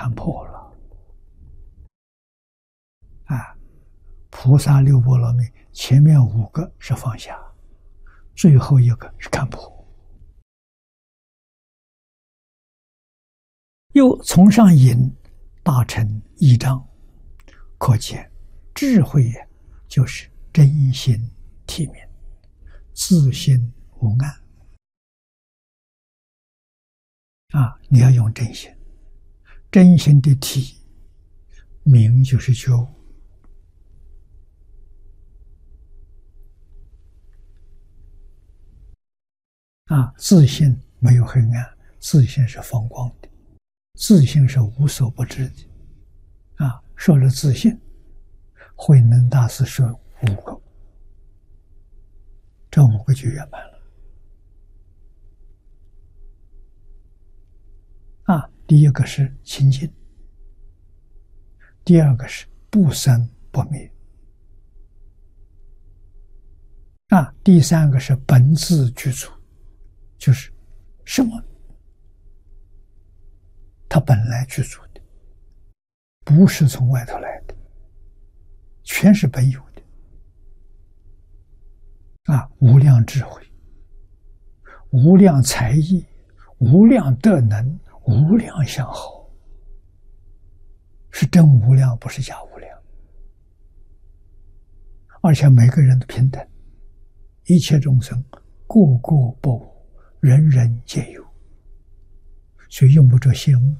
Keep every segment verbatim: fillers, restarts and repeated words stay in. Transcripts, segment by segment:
看破了啊！菩萨六波罗蜜前面五个是放下，最后一个是看破。又从上引大乘义章，可见智慧也就是真心体明，自心无暗啊！你要用真心，真心的体明就是觉悟啊！自信没有黑暗，自信是放光的，自信是无所不知的啊！说了自信，慧能大师说五个，这五个就圆满了啊！第一个是清净，第二个是不生不灭啊！第三个是本自具足，就是什么？它本来具足的，不是从外头来的，全是本有的啊！无量智慧，无量才艺，无量德能，无量相好，是真无量，不是假无量。而且每个人都平等，一切众生个个不无，人人皆有，所以用不着羡慕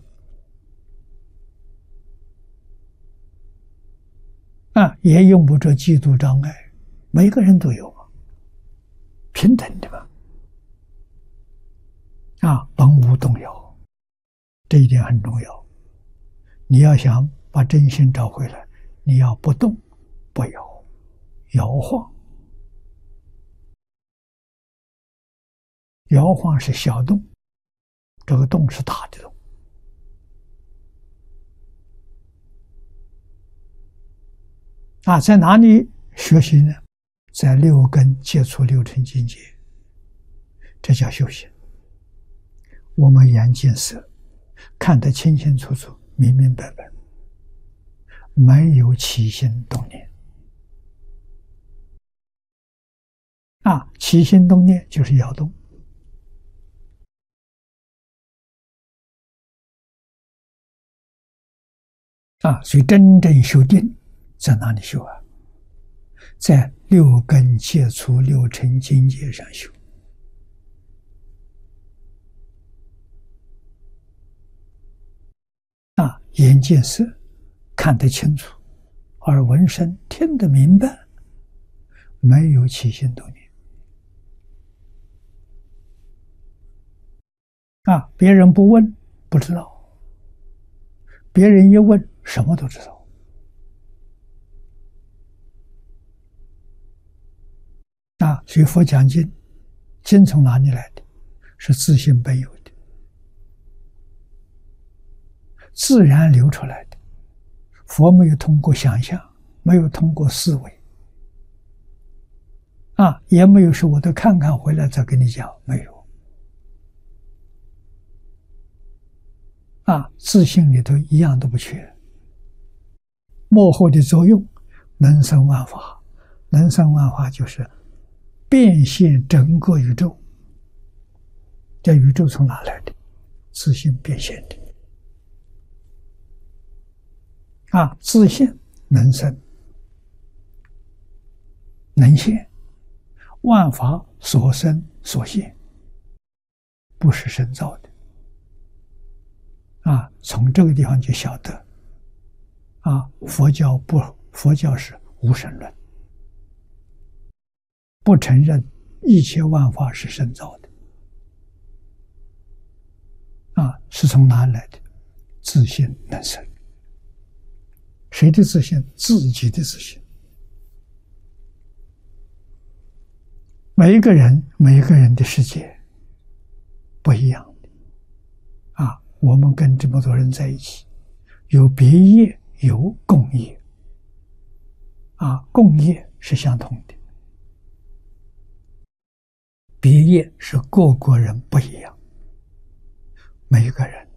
啊，也用不着嫉妒障碍，每个人都有啊，平等的嘛啊，本无动摇，这一点很重要。你要想把真心找回来，你要不动不摇，摇晃，摇晃是小动，这个动是大的动啊。在哪里学习呢？在六根接触六尘境界，这叫修行。我们眼见色，看得清清楚楚，明明白白，没有起心动念啊！起心动念就是摇动啊！所以真正修定在哪里修啊？在六根接触六尘境界上修啊！眼见色，看得清楚，耳闻声，听得明白，没有起心动念啊！别人不问不知道，别人一问什么都知道啊！所以佛讲经，经从哪里来的？是自性本有的，自然流出来的。佛没有通过想象，没有通过思维啊，也没有说我都看看回来再跟你讲，没有啊，自性里头一样都不缺。幕后的作用能生万法，能生万法就是变现整个宇宙。这宇宙从哪来的？自性变现的啊！自性能生能现，万法所生所现，不是神造的啊！从这个地方就晓得啊，佛教不，佛教是无神论，不承认一切万法是神造的啊！是从哪来的？自性能生。谁的自信？自己的自信。每一个人，每一个人的世界不一样的啊！我们跟这么多人在一起，有别业，有共业啊！共业是相同的，别业是各个人不一样。每一个人